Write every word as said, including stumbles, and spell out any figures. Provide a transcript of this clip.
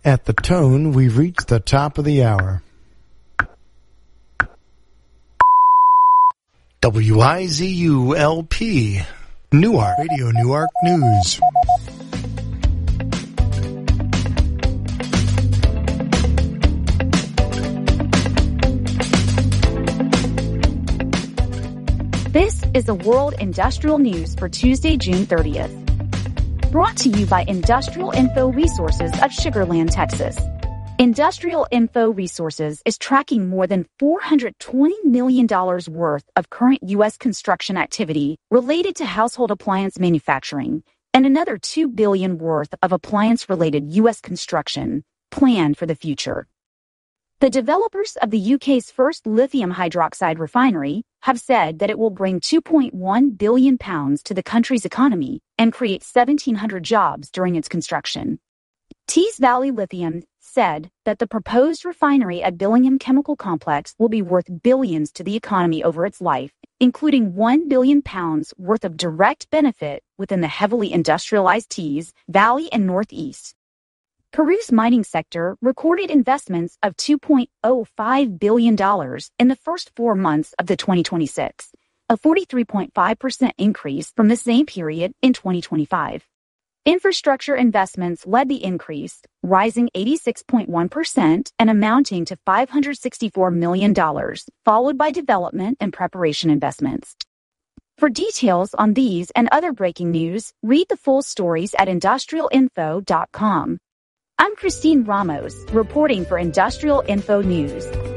At the tone, we've reached the top of the hour. W I Z U L P, Newark, Radio Newark News. This is the World Industrial News for Tuesday, June thirtieth. Brought to you by Industrial Info Resources of Sugar Land, Texas. Industrial Info Resources is tracking more than four hundred twenty million dollars worth of current U S construction activity related to household appliance manufacturing and another two billion dollars worth of appliance-related U S construction planned for the future. The developers of the U K's first lithium hydroxide refinery have said that it will bring two point one billion pounds to the country's economy and create seventeen hundred jobs during its construction. Tees Valley Lithium said that the proposed refinery at Billingham Chemical Complex will be worth billions to the economy over its life, including one billion pounds worth of direct benefit within the heavily industrialized Tees Valley and Northeast. Peru's mining sector recorded investments of two point oh five billion dollars in the first four months of the twenty twenty-six, a forty-three point five percent increase from the same period in twenty twenty-five. Infrastructure investments led the increase, rising eighty-six point one percent and amounting to five hundred sixty-four million dollars, followed by development and preparation investments. For details on these and other breaking news, read the full stories at industrial info dot com. I'm Christine Ramos, reporting for Industrial Info News.